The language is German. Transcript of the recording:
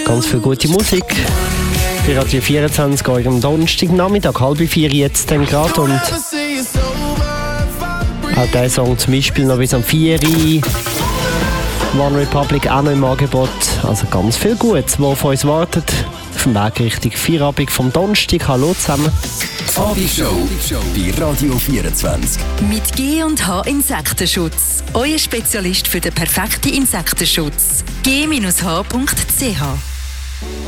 Ganz viel gute Musik. Bei Radio 24 am Donnerstagnachmittag, 3:30 jetzt dann gerade. Und auch diesen Song zum Beispiel noch bis am 4 Uhr. One Republic auch noch im Angebot. Also ganz viel Gutes, was auf uns wartet. Auf dem Weg Richtung Feierabend vom Donnerstag. Hallo zusammen. Abendshow bei Radio 24. Mit G&H Insektenschutz. Euer Spezialist für den perfekten Insektenschutz. g-h.ch